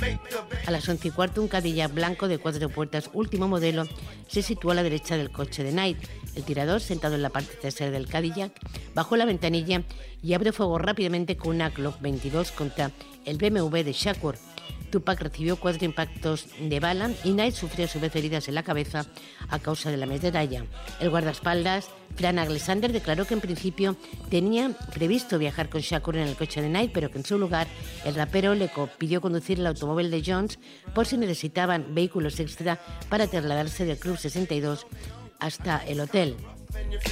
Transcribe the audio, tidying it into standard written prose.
A las 11:15, un Cadillac blanco de 4 puertas último modelo se sitúa a la derecha del coche de Knight. El tirador, sentado en la parte trasera del Cadillac, bajó la ventanilla y abrió fuego rápidamente con una Glock 22 contra el BMW de Shakur. Tupac recibió 4 impactos de bala y Knight sufrió a su vez heridas en la cabeza a causa de la metralla. El guardaespaldas, Fran Alexander, declaró que en principio tenía previsto viajar con Shakur en el coche de Knight, pero que en su lugar el rapero le pidió conducir el automóvil de Jones por si necesitaban vehículos extra para trasladarse del Club 62 hasta el hotel.